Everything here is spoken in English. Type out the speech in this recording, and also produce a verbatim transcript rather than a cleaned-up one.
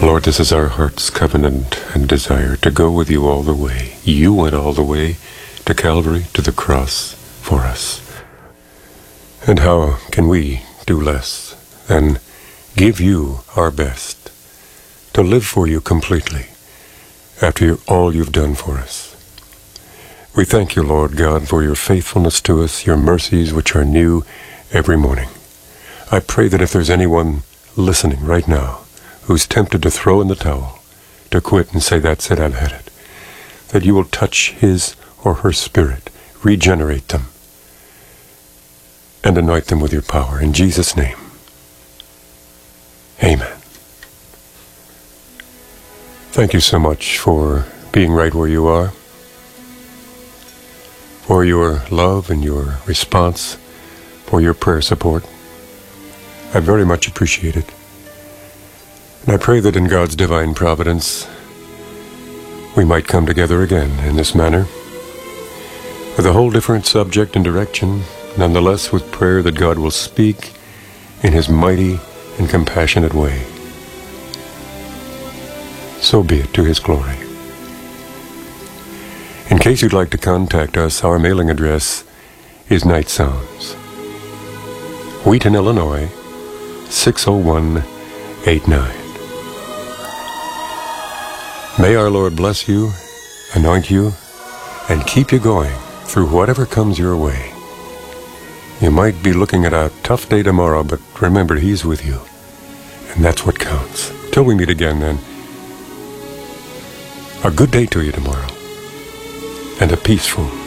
Lord, this is our heart's covenant and desire to go with you all the way. You went all the way to Calvary, to the cross for us. And how can we do less than give you our best, to live for you completely after all you've done for us? We thank you, Lord God, for your faithfulness to us, your mercies which are new every morning. I pray that if there's anyone listening right now who's tempted to throw in the towel, to quit and say, that's it, I've had it, that you will touch his or her spirit, regenerate them, and anoint them with your power. In Jesus' name, amen. Thank you so much for being right where you are, for your love and your response, for your prayer support. I very much appreciate it. And I pray that in God's divine providence, we might come together again in this manner, with a whole different subject and direction, nonetheless with prayer that God will speak in his mighty and compassionate way. So be it, to his glory. In case you'd like to contact us, our mailing address is Night Sounds, Wheaton, Illinois, six oh one eight nine. May our Lord bless you, anoint you, and keep you going through whatever comes your way. You might be looking at a tough day tomorrow, but remember, he's with you, and that's what counts. Till we meet again, then, a good day to you tomorrow, and a peaceful